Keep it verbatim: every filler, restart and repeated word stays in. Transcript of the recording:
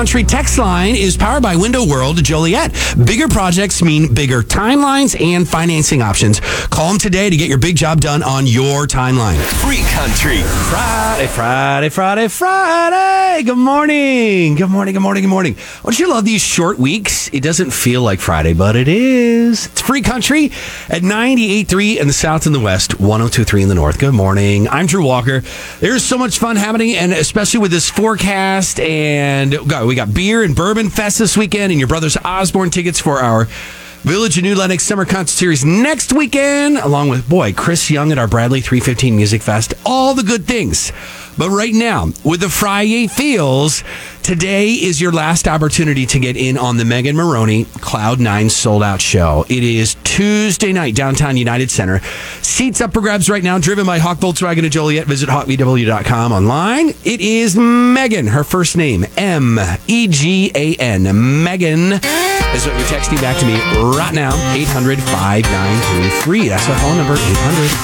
Country text line is powered by Window World Joliet. Bigger projects mean bigger timelines and financing options. Call them today to get your big job done on your timeline. Free Country. Friday, Friday, Friday, Friday. Good morning. Good morning, good morning, good morning. Don't you love these short weeks? It doesn't feel like Friday, but it is. It's Free Country at ninety-eight point three in the south and the west, one oh two point three in the north. Good morning. I'm Drew Walker. There's so much fun happening, and especially with this forecast. And we got Beer and Bourbon Fest this weekend, and your brother's Osborne tickets for our Village of New Lenox Summer Concert Series next weekend, along with, boy, Chris Young at our Bradley three fifteen Music Fest. All the good things. But right now, with the Friday feels, today is your last opportunity to get in on the Megan Maroney Cloud nine Sold Out show. It is Tuesday night, downtown United Center. Seats up for grabs right now, driven by Hawk Volkswagen of Joliet. Visit hawk v w dot com online. It is Megan, her first name, M E G A N. Megan is what you're texting back to me right now, eight hundred, five nine three three. That's our phone number, eight hundred